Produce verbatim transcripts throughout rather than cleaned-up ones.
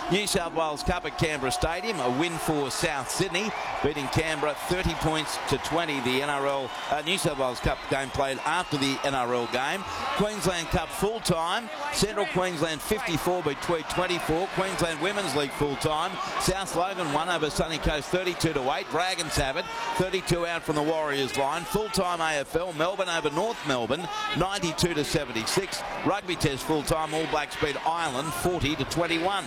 New South Wales Cup at Canberra Stadium. A win for South Sydney, beating Canberra thirty points to twenty. The N R L uh, New South Wales Cup game played after the N R L game. Queensland Cup full time. Central Queensland fifty-four between twenty-four. Queensland Women's League full time. South Logan won over Sunny Coast thirty-two to eight. Dragons have it. thirty-two out from the Warriors line. Full time A F L. Melbourne over North Melbourne ninety-two to seventy-six. Rugby Test full time. All Blacks beat Ireland forty to twenty-one.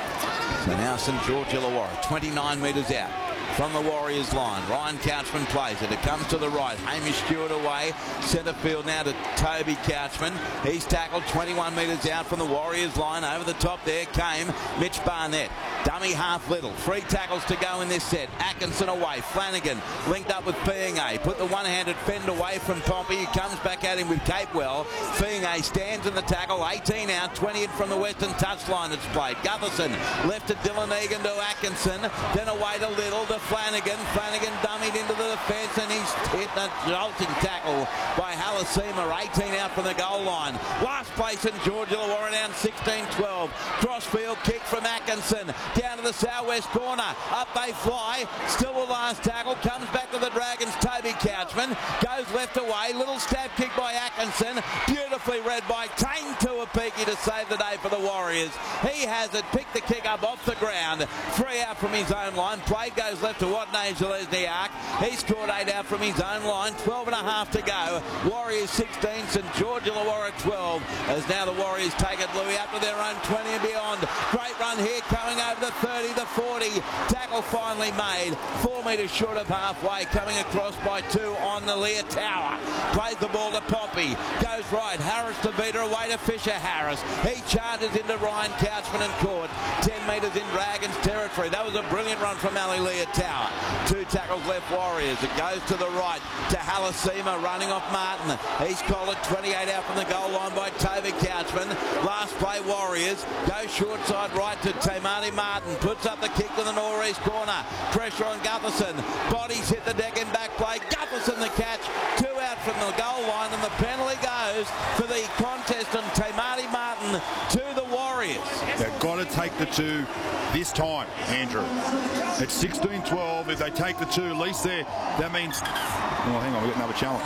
So now St George Illawarra twenty-nine metres out from the Warriors line. Ryan Couchman plays it. It comes to the right. Hamish Stewart away. Centre field now to Toby Couchman. He's tackled twenty-one metres out from the Warriors line. Over the top there came Mitch Barnett. Dummy half little. Three tackles to go in this set. Atkinson away. Flanagan linked up with Fiinga. Put the one-handed fend away from Pompey. He comes back at him with Capewell. Fiinga stands in the tackle. eighteen out. twenty in from the western touchline. It's played. Gutherson left to Dylan Egan to Atkinson. Then away to Little to Flanagan. Flanagan dummied into the defence and he's hit a jolting tackle by Halasima. eighteen out from the goal line. Last place in George Illawarra down sixteen twelve. Crossfield kick from Atkinson. Down to the southwest corner. Up they fly. Still the last tackle. Comes back to the Dragons. Toby Couchman goes left away. Little stab kick by Atkinson. Beautifully read by Tane Tuapiki to save the day for the Warriors. He has it. Picked the kick up off the ground. Three out from his own line. Play goes left to Watney Zelezniak. He scored eight out from his own line. twelve and a half to go. Warriors sixteen. St George Illawarra twelve. As now the Warriors take it, Louis, up to their own twenty and beyond. Great run here coming over the thirty, the forty. Tackle finally made. Four metres short of halfway. Coming across by two on the Lear Tower. Plays the ball to Pompey. Goes right. Harris to Vita away to Fisher Harris. He charges into Ryan Couchman and caught. ten metres in Dragons territory. That was a brilliant run from Ali Lear Tower. Two tackles left Warriors. It goes to the right to Halasima running off Martin. He's collared. twenty-eight out from the goal line by Toby Couchman. Last play Warriors. Goes short side right to Tamati Martin. Puts up the kick to the northeast corner. Pressure on Gutherson. Bodies hit the deck in back play. Gutherson the catch. Two out from the goal line and the penalty goes for the contest on Tamati Martin to the Warriors. They've got to take the two this time, Andrew. It's sixteen twelve. If they take the two, at least there, that means... Well, hang on, we've got another challenge.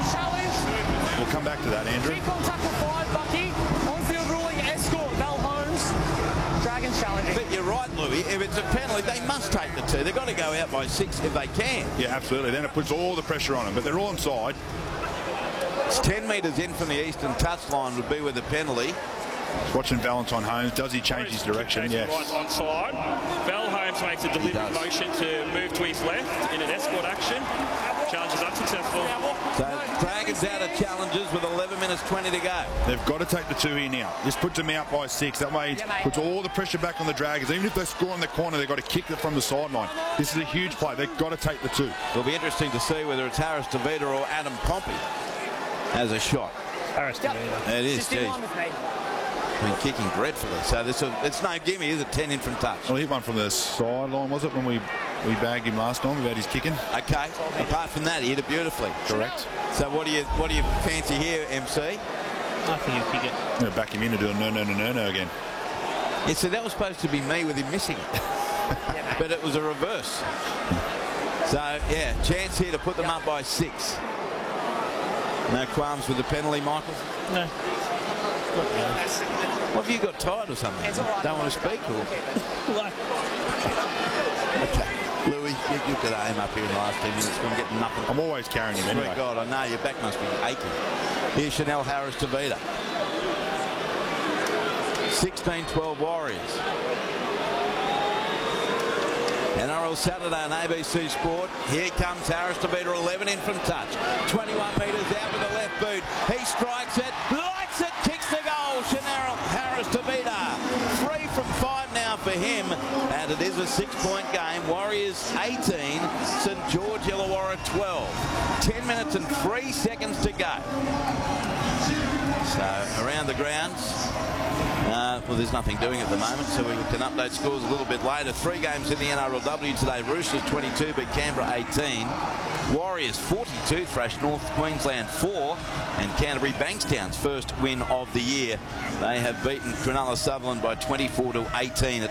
We'll come back to that, Andrew. Kick on tackle five, Bucky. On-field ruling, escort, Mel Holmes. Dragons challenging. But you're right, Louis. If it's a penalty, they must take the two. They've got to go out by six if they can. Yeah, absolutely. Then it puts all the pressure on them. But they're all inside. It's ten metres in from the eastern touchline would be with the penalty. Watching Valentine Holmes. Does he change his direction? Yes. Right onside. Val Holmes makes a deliberate motion to move to his left in an escort action. Challenge is unsuccessful. So Dragons out of challenges with eleven minutes twenty to go. They've got to take the two here now. This puts them out by six. That way it puts all the pressure back on the Dragons. Even if they score in the corner, they've got to kick it from the sideline. This is a huge play. They've got to take the two. It'll be interesting to see whether it's Harris DeVita or Adam Pompey as a shot. Harris DeVita. It is, Just in geez. line with me. Been kicking dreadfully, so this a, it's no gimme, is it? ten in from touch. Well, he hit one from the sideline, was it, when we, we bagged him last time about his kicking? Okay, apart from that, he hit it beautifully. Correct. So what do you what do you fancy here, M C? I think he'll kick it. I'm going to back him in and do a no, no, no, no, no again. Yeah, so that was supposed to be me with him missing it. But it was a reverse. So, yeah, chance here to put them up by six. No qualms with the penalty, Michael? No. What have you got tired or something? Right. Don't want to speak? Or? Okay. Louis, you, you've got to aim up here in the last ten minutes. We're getting nothing. I'm always carrying him anyway. Sweet God, I know your back must be aching. Here's Chanel Harris DeVita. sixteen twelve Warriors. N R L Saturday on A B C Sport. Here comes Harris DeVita, eleven in from touch. twenty-one metres out with the left boot. He strikes it, lights it, kicks the goal. Chanel Harris DeVita. Three from five now for him. And it is a six-point game. Warriors eighteen, St George Illawarra twelve. ten minutes and three seconds to go. So around the grounds. Uh, well, there's nothing doing at the moment, so we can update scores a little bit later. Three games in the N R L W today. Roosters twenty-two, but Canberra eighteen. Warriors forty-two, thrashed North Queensland four. And Canterbury Bankstown's first win of the year. They have beaten Cronulla Sutherland by twenty-four to eighteen.